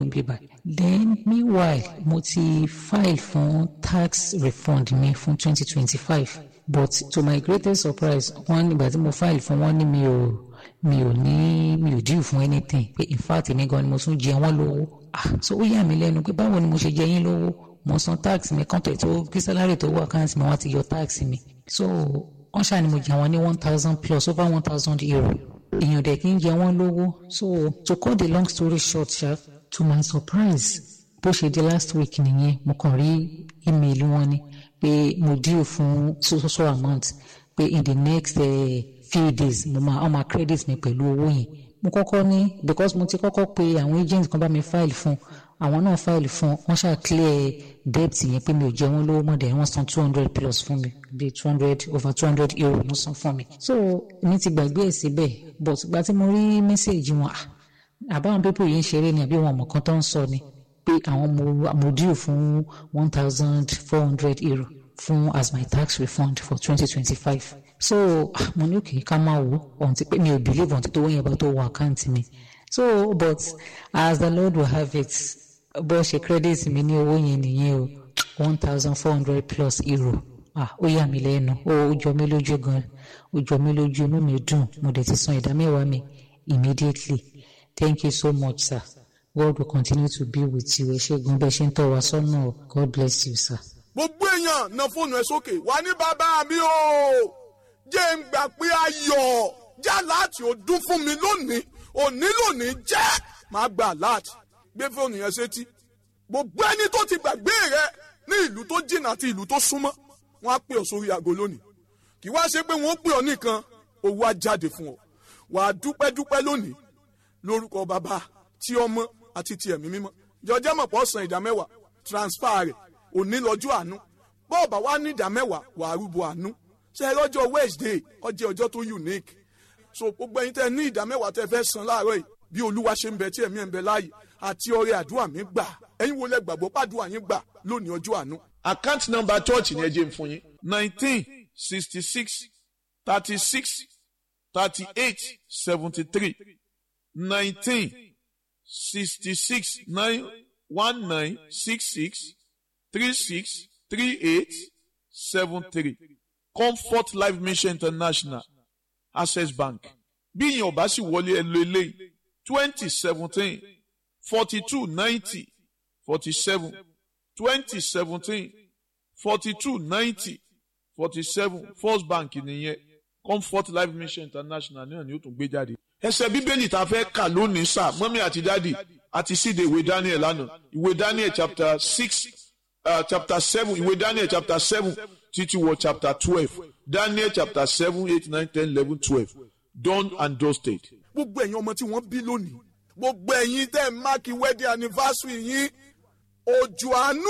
níbí báyìí. Then meanwhile mo ti file fún tax refund mi fún 2025 but to my greatest surprise wọ́n nígbà tí mo file fún wọn ní mi ò due fún anything pé in fact èmi gan ni mo tún jẹ wọ́n lówó. So ó yà mí lẹ́nu pé báwo ni mo ṣe jẹ yín lówó, mo san tax mi kan tó kí salary tó wà account mi wọ́n ti yọ tax mi. So wọ́n ṣáà ni mo jẹ àwọn ní 1,000 plus over 1,000 euro. Èèyàn dẹ̀ kí n jẹ wọ́n lówó. So to cut the long story short ṣá, to my surprise bó ṣe di last week nìyẹn mo kàn rí email wọn ni pé mo due fún so amount pé in the next few days mo máa credit mi pẹ̀lú owó yẹn. Mo kọ́kọ́ ní because mo ti kọ́kọ́ pe àwọn agent kan bá mi file fún àwọn náà file fún wọ́n ṣáà clear debt yẹn pé mi ò jẹ wọ́n lówó mọ́ dẹ̀ wọ́n san 200 plus fún mi bíi 200 over 200 euro wọ́n san fún mi. So mi ti gbàgbé ẹ̀ síbẹ̀ but gba tí mo rí message wọn àbáwọn people yìí ń ṣeré ni àbí wọn mọ̀ kan tó ń sọ ni pé àwọn mo due fún 1,400 euro fún as my tax refund for 2025. So mo ní òkè ká máa wò ọ̀hún ti pé mi ò believe ọ̀hún ti tó wọ́n yẹn bá tó wọ àkáǹtì mi. So but as the Lord will have it bó ṣe credit mi ní owó yẹn nìyẹn o 1,400 plus euro. Ó yà mí lẹ́nu ó jọ mí lójú gan ó jọ mí lójú inú mi dùn mo dẹ̀ ti san ìdámẹ́wàá mi immediately. Thank you so much sir. God will continue to be with you. Ẹ ṣé gan bẹ́ẹ̀ ṣe ń tọ́ wa sọ́nà. God bless you sir. Gbogbo èèyàn na fóònù ẹ sókè wá ní bàbá mi o jẹ́ ń gbà pé ayọ̀ já láti ó dún fún mi lónìí lónìí jẹ́ máa gbà láti gbé fóònù yẹn sétí. Gbogbo ẹni tó ti gbàgbé rẹ ní ìlú tó jìnnà àti ìlú tó súnmọ́ wọ́n á pè ọ́ sórí aago lónìí. Kì wá ṣe pé wọ́n pè ọ́ nìkan owó á jáde fún ọ. Wà á dúpẹ́ lónìí lórúkọ bàbá tí ọmọ àti ti ẹ̀mí mímọ́. Jọjá mọ̀ pọ̀ san ìdámẹ́wàá transfer rẹ̀ òní lọ́jọ́ àánú bọ́ọ̀bà wá ní ìdámẹ́wàá wà á rúbọ àánú ṣe lọ́jọ́ Wednesday ọjọ́ ọjọ́ tó unique. So gbogbo ẹ̀yin tẹ́ ní ìdámẹ́wàá tẹ́ fẹ́ san láàárọ̀ yìí bí Olúwa ṣe ń bẹ tí ẹ̀mí ẹ̀ ń bẹ láàyè àti ọrẹ àdúrà mi gbà ẹ̀yin wo lẹ gbàgbọ́ pàdúrà yín gbà lónìí ọjọ́ àánú. Account number church ni ẹ jẹ́ n fún yín 1966 36 38 73 1966 1966 36 38 73 Comfort Life Mission International Access Bank. Bí ìyẹn ò bá sì wọlé ẹ lo eléyìí 2017 42 90 47 2017 42 90 47 First Bank nìyẹn Comfort Life Mission International náà ni ó tún gbé jáde. Ẹsẹ̀ bíbélì tá a fẹ́ kà lónìí sá mọ́mí àti dádì àti síde ìwé Daniel lánàá ìwé Daniel chapter 6 chapter 7 ìwé Daniel chapter 7 títí wọ chapter 12 Daniel chapter 7 8 9 10 11 12 done and dusted. Gbogbo ẹ̀yin ọmọ tí wọ́n bí lónìí gbogbo ẹ̀yin tẹ́ ẹ̀ máàkì wedding anniversary yín òjò àánú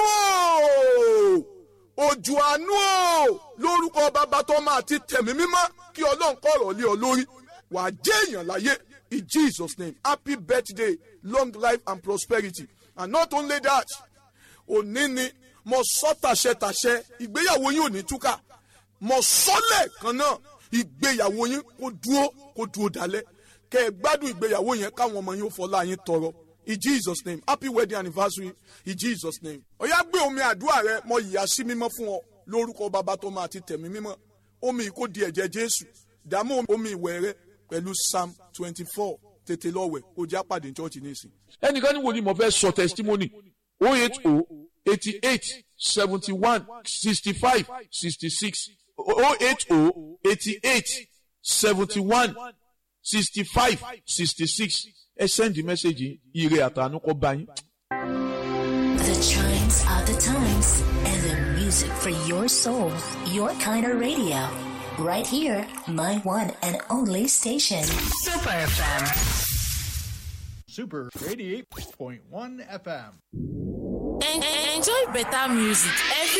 lórúkọ bàbá tọ́mọ àti tẹ̀mí mímọ́ kí Ọlọ́run kọ̀rọ̀ lé ọ lórí wà á jẹ́ èèyàn láyé in Jesus name. Happy birthday, long life and prosperity. And not only that òní ni mo sọ tàṣẹ ìgbéyàwó yín ò ní túkà mo sọ lẹ́ẹ̀kan náà ìgbéyàwó yín kó dúró dalẹ̀ kẹ́ ẹ gbádùn ìgbéyàwó yẹn káwọn ọmọ yín ó fọlá yín tọrọ in Jesus name. Happy wedding anniversary in Jesus name. Ó yá gbé omi àdúrà rẹ mo yà sí mímọ́ fún ọ lórúkọ bàbá tọ́mọ àti tẹ̀mí mímọ́ omi kó di ẹ̀jẹ̀ Jésù dààmú omi ìwẹ̀ rẹ pẹ̀lú Psalm 24 tètè lọ́wẹ̀ ó já pàdé chọ́ọ̀chì nísìn. Ẹnìkan ní wo ni mo fẹ́ sọ testimony 080 88 71 65 66 080 88 71 65 66 ẹ send the message ire àtànú kó bá yín. The chimes are the times and the music for your soul, your kind of radio. Right here, my one and only station. Super FM. Super 88.1 FM. Enjoy better music every